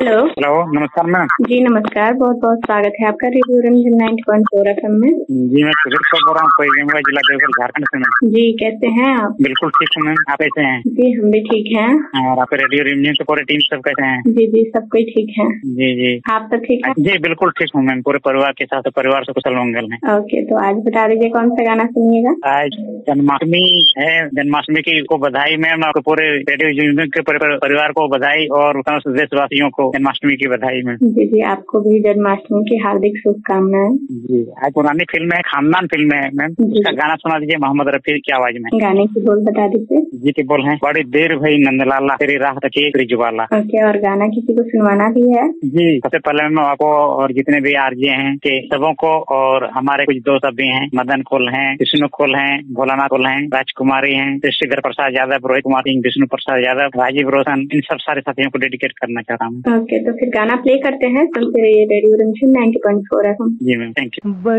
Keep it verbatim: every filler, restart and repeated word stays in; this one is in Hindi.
हेलो हेलो, नमस्कार मैम। जी नमस्कार, बहुत बहुत स्वागत है आपका radio Ranjan ninety point four FM में। जी मैं सुधीर सर बोल रहा हूँ, कोई गेमुआ जिला देवघर झारखंड से मैम। जी कैसे हैं आप? बिल्कुल ठीक हूँ मैम, आप कैसे हैं? जी हम भी ठीक हैं। और आपके रेडियो रिमझिम के पूरे टीम सब कैसे हैं? जी जी सब कोई ठीक है। जी जी आप तो ठीक है? जी बिल्कुल ठीक हूँ मैम, पूरे परिवार के साथ, परिवार से कुशल मंगल है। ओके, तो आज बता दीजिए कौन सा गाना सुनिएगा? आज जन्माष्टमी है, जन्माष्टमी की को बधाई मैम, आपके पूरे रेडियो रिमझिम के पूरे परिवार को बधाई और समस्त देशवासियों को जन्माष्टमी की बधाई मैम। जी जी आपको भी जन्माष्टमी की हार्दिक शुभकामनाएं। जी आज पुरानी फिल्म है, खानदान फिल्म है मैम, उसका गाना सुना दीजिए मोहम्मद रफी की आवाज में। गाने की बोल बता दीजिए। जी के बोल है, बड़ी देर भई नंदलाला तेरी राह तके ब्रिजवाला। ओके, और गाना किसी को सुनवाना भी है? जी सबसे पहले मैं आपको और जितने भी आरजे हैं के सबों को, और हमारे कुछ दोस्त भी हैं, मदन खोल हैं, विष्णु खोल हैं, भोलानाथ खोल हैं, राजकुमारी हैं, श्रीधर प्रसाद यादव, रोहित कुमार सिंह, विष्णु प्रसाद यादव, राजीव रोशन, इन सब सारे साथियों को डेडिकेट करना चाह रहा हूँ। ओके, तो फिर गाना प्ले करते हैं, सुनते रहिए radio Ranjan ninety point four FM. Ji ma'am, thank you.